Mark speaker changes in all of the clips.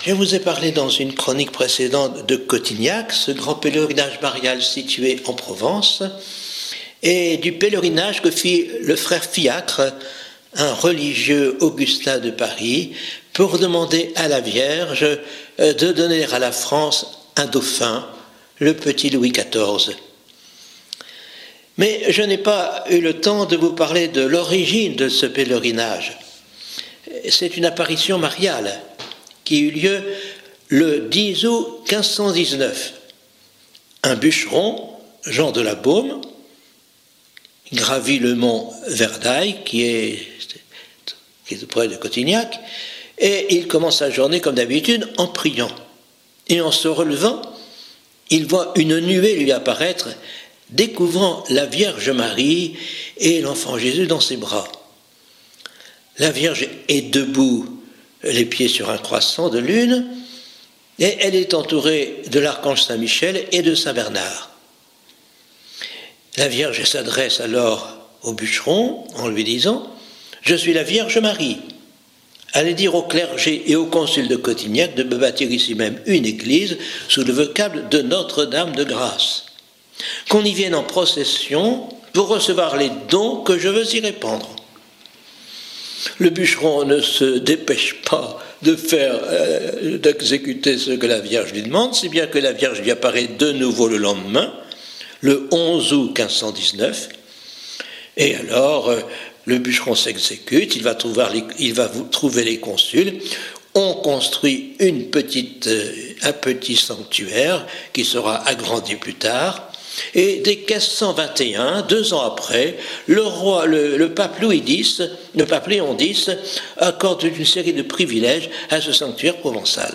Speaker 1: Je vous ai parlé dans une chronique précédente de Cotignac, ce grand pèlerinage marial situé en Provence, et du pèlerinage que fit le frère Fiacre, un religieux augustin de Paris, pour demander à la Vierge de donner à la France un dauphin, le petit Louis XIV. Mais je n'ai pas eu le temps de vous parler de l'origine de ce pèlerinage. C'est une apparition mariale qui eut lieu le 10 août 1519. Un bûcheron, Jean de la Baume, gravit le mont Verdaille, qui est près de Cotignac, et il commence sa journée comme d'habitude en priant. Et en se relevant, il voit une nuée lui apparaître, découvrant la Vierge Marie et l'enfant Jésus dans ses bras. La Vierge est debout, les pieds sur un croissant de lune, et elle est entourée de l'archange Saint-Michel et de Saint-Bernard. La Vierge s'adresse alors au bûcheron en lui disant « Je suis la Vierge Marie. Allez dire au clergé et au concile de Cotignac de me bâtir ici même une église sous le vocable de Notre-Dame de Grâce. Qu'on y vienne en procession pour recevoir les dons que je veux y répandre. » Le bûcheron ne se dépêche pas d'exécuter ce que la Vierge lui demande, si bien que la Vierge lui apparaît de nouveau le lendemain, le 11 août 1519, et alors le bûcheron s'exécute, il va trouver les consuls, on construit un petit sanctuaire qui sera agrandi plus tard, et dès 1521, 2 ans après, le pape Léon X accorde une série de privilèges à ce sanctuaire provençal.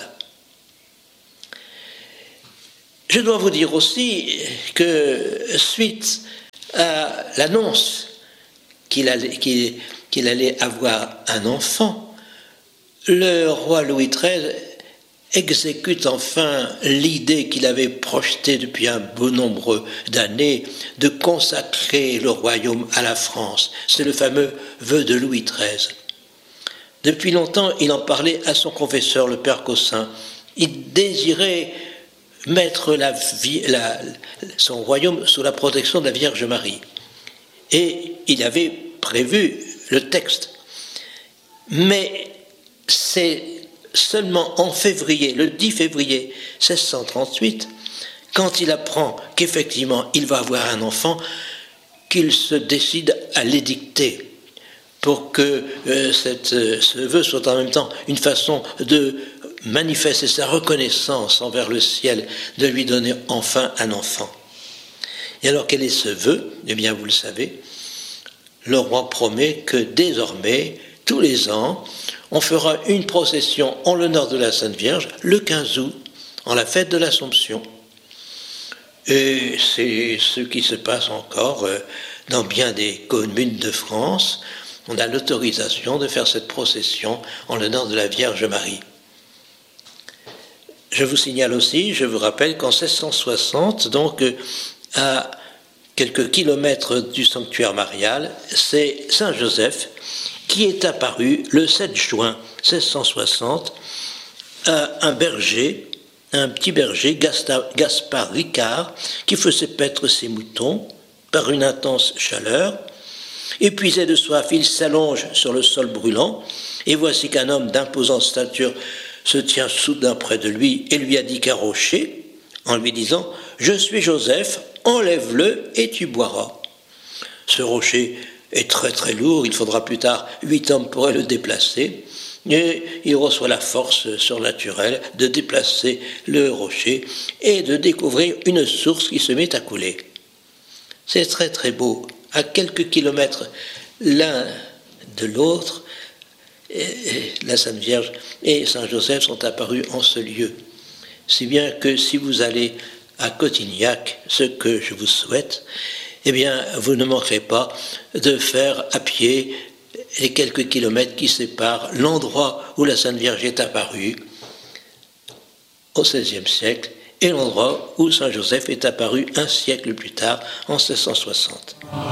Speaker 1: Je dois vous dire aussi que suite à l'annonce qu'il allait avoir un enfant, le roi Louis XIII exécute enfin l'idée qu'il avait projetée depuis un bon nombre d'années de consacrer le royaume à la France. C'est le fameux vœu de Louis XIII. Depuis longtemps, il en parlait à son confesseur, le père Caussin. Il désirait mettre son royaume sous la protection de la Vierge Marie. Et il avait prévu le texte. Mais c'est seulement en février, le 10 février 1638, quand il apprend qu'effectivement il va avoir un enfant, qu'il se décide à l'édicter pour que ce vœu soit en même temps une façon de manifester sa reconnaissance envers le ciel, de lui donner enfin un enfant. Et alors quel est ce vœu ? Eh bien vous le savez, le roi promet que désormais, tous les ans, on fera une procession en l'honneur de la Sainte Vierge le 15 août, en la fête de l'Assomption. Et c'est ce qui se passe encore dans bien des communes de France. On a l'autorisation de faire cette procession en l'honneur de la Vierge Marie. Je vous signale aussi, je vous rappelle qu'en 1660, donc à quelques kilomètres du sanctuaire marial, c'est Saint Joseph qui est apparu le 7 juin 1660 à un petit berger, Gaspard Ricard, qui faisait paître ses moutons par une intense chaleur. Épuisé de soif, il s'allonge sur le sol brûlant, et voici qu'un homme d'imposante stature se tient soudain près de lui et lui indique un rocher, en lui disant « Je suis Joseph, enlève-le et tu boiras. » Ce rocher est très très lourd, il faudra plus tard 8 hommes pour le déplacer, et il reçoit la force surnaturelle de déplacer le rocher et de découvrir une source qui se met à couler. C'est très très beau. À quelques kilomètres l'un de l'autre, la Sainte Vierge et Saint Joseph sont apparus en ce lieu. Si bien que si vous allez à Cotignac, ce que je vous souhaite, eh bien, vous ne manquerez pas de faire à pied les quelques kilomètres qui séparent l'endroit où la Sainte Vierge est apparue au XVIe siècle et l'endroit où Saint Joseph est apparu un siècle plus tard, en 1660.